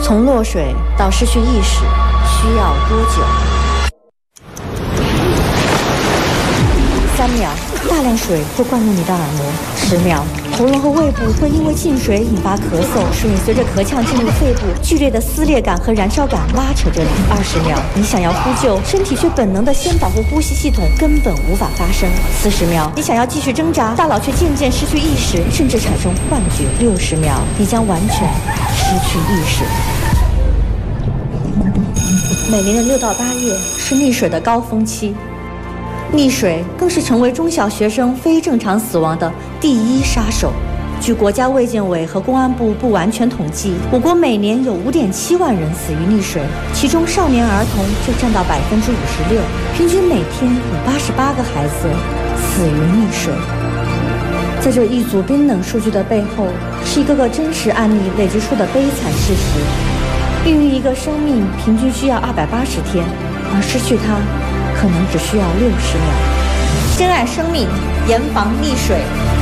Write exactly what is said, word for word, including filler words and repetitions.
从落水到失去意识需要多久？三秒，大量水会灌入你的耳膜。十秒，喉咙和胃部会因为进水引发咳嗽，水随着咳呛进入肺部，剧烈的撕裂感和燃烧感拉扯着你。二十秒，你想要呼救，身体却本能的先保护呼吸系统，根本无法发声。四十秒，你想要继续挣扎，大脑却渐渐失去意识，甚至产生幻觉。六十秒，你将完全失去意识。每年的六到八月是溺水的高峰期。溺水更是成为中小学生非正常死亡的第一杀手。据国家卫健委和公安部不完全统计，我国每年有 五点七万人死于溺水，其中少年儿童就占到百分之五十六，平均每天有八十八个孩子死于溺水。在这一组冰冷数据的背后，是一个个真实案例累积出的悲惨事实。孕育一个生命平均需要二百八十天，而失去它可能只需要六十秒。珍爱生命，严防溺水。